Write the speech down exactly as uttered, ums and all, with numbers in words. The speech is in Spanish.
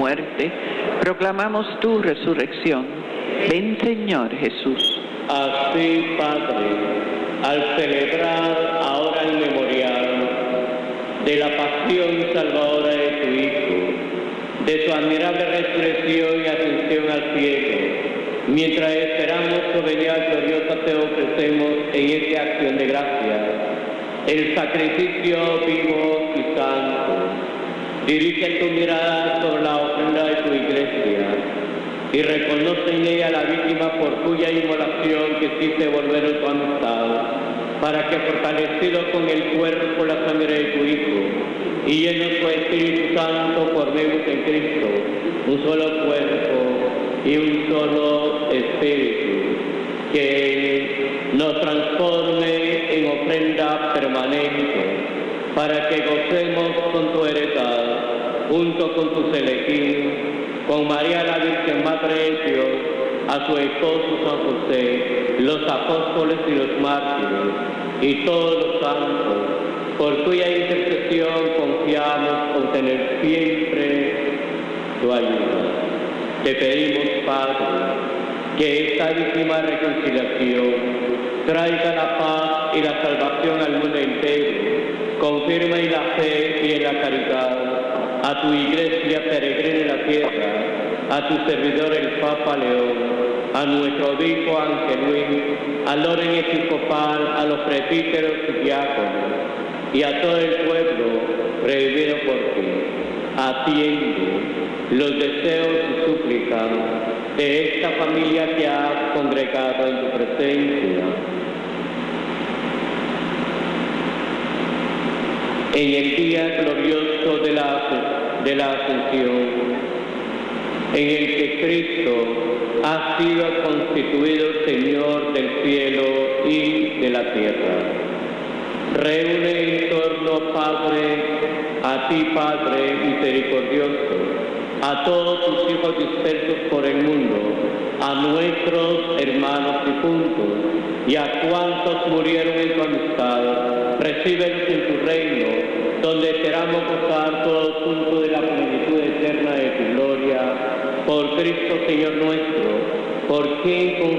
muerte, proclamamos tu resurrección. Ven, Señor Jesús. Así, Padre, al celebrar ahora el memorial de la pasión salvadora de tu Hijo, de su admirable resurrección y ascensión al cielo, mientras esperamos su venida gloriosa, te ofrecemos en esta acción de gracia el sacrificio vivo y santo. Dirige tu mirada sobre la ofrenda de tu iglesia y reconoce en ella la víctima por cuya inmolación quisiste volver a tu amistad, para que fortalecido con el cuerpo, la sangre de tu Hijo, y lleno tu Espíritu Santo, formemos en Cristo un solo cuerpo y un solo Espíritu, que nos transforme en ofrenda permanente, para que gocemos con tu heredad, junto con tus elegidos, con María la Virgen Madre de Dios, a su esposo San José, los apóstoles y los mártires, y todos los santos, por cuya intercesión confiamos obtener siempre tu ayuda. Te pedimos, Padre, que esta víctima reconciliación traiga la paz y la salvación al mundo entero, confirma en la fe y en la caridad a tu iglesia peregrina en la tierra, a tu servidor el Papa León, a nuestro obispo Ángel Luis, al orden episcopal, a los presbíteros y diáconos, y a todo el pueblo redimido por ti. Atiende los deseos y súplicas de esta familia que has congregado en tu presencia. En el día glorioso de la, de la ascensión, en el que Cristo ha sido constituido Señor del cielo y de la tierra. Reúne en torno, Padre, a ti, Padre misericordioso, a todos tus hijos dispersos por el mundo, a nuestros hermanos difuntos y a cuantos murieron en tu amistad. Recíbelos en tu reino, donde esperamos gozar todos juntos de la plenitud eterna de tu gloria. Por Cristo Señor nuestro, por quien con